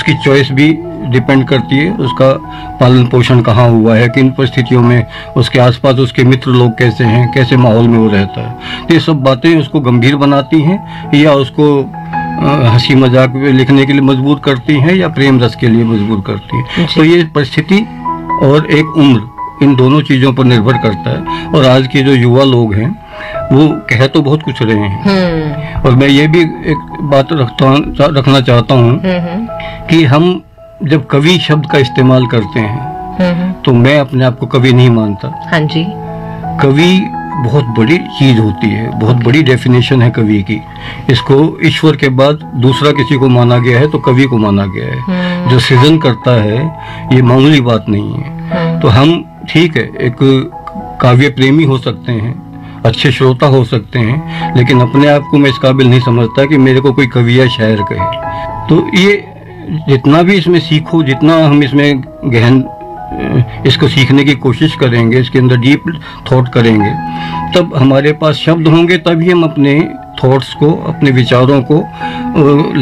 उसकी चॉइस भी डिपेंड करती है, उसका पालन पोषण कहाँ हुआ है, किन परिस्थितियों में, उसके आसपास उसके मित्र लोग कैसे हैं, कैसे माहौल में वो रहता है। तो ये सब बातें उसको गंभीर बनाती हैं या उसको हंसी मजाक लिखने के लिए मजबूर करती हैं या प्रेम रस के लिए मजबूर करती हैं। तो ये परिस्थिति और एक उम्र, इन दोनों चीज़ों पर निर्भर करता है। और आज के जो युवा लोग हैं वो कह तो बहुत कुछ रहे हैं, और मैं ये भी एक बात रखना चाहता हूँ कि हम जब कवि शब्द का इस्तेमाल करते हैं तो मैं अपने आप को कवि नहीं मानता। हाँ जी। कवि बहुत बड़ी चीज होती है, बहुत बड़ी डेफिनेशन है कवि की। इसको ईश्वर के बाद दूसरा किसी को माना गया है तो कवि को माना गया है। जो सृजन करता है ये मामूली बात नहीं है। तो हम ठीक है, एक काव्य प्रेमी हो सकते हैं, अच्छे श्रोता हो सकते हैं, लेकिन अपने आप को मैं इस काबिल नहीं समझता कि मेरे को कोई कवि या शायर कहे। तो ये जितना भी इसमें सीखो, जितना हम इसमें गहन इसको सीखने की कोशिश करेंगे, इसके अंदर डीप थॉट करेंगे, तब हमारे पास शब्द होंगे, तभी हम अपने थॉट्स को, अपने विचारों को